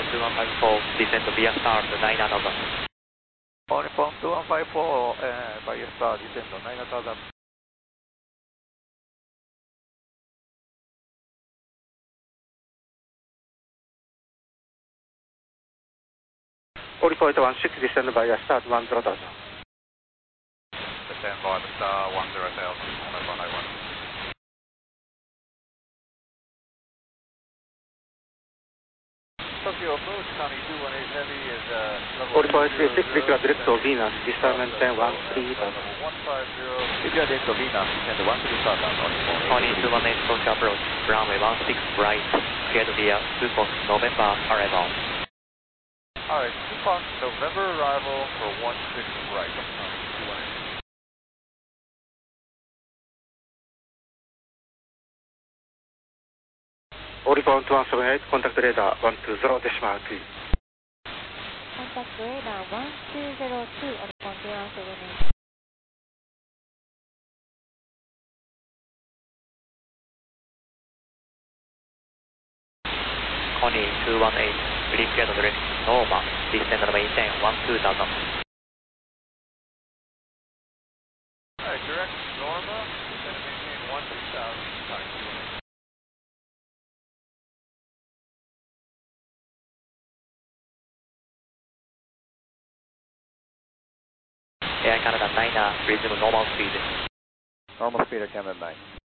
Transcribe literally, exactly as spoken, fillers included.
two one five four, descend via start nine thousand. Nippon two one five four, uh, via start, descend nine thousand. Oripoint one six, descend via start one zero thousand. Descend via star one zero thousand, on one oh one. Tokyo approach, Connie two one eight Heavy is uh, level Oripoint six, declare direct to Venus, descend maintain one three thousand. one five zero, declare direct to Venus, descend one three thousand on Connie two one eight, Tokyo approach, runway one six right, cleared via two fox November arrival. Alright, two fox November arrival for one six right, Connie two one eight. Oripoint one seven eight, contact radar one two zero decimal two. Contact radar one two zero two on one seven eight. Connie two one eight, cleared direct Norma, descend and maintain one two thousand. Alright, direct Norma, descend and maintain one two thousand, Connie two one eight. Air Canada nine, resume normal speed. Normal speed at Canada nine.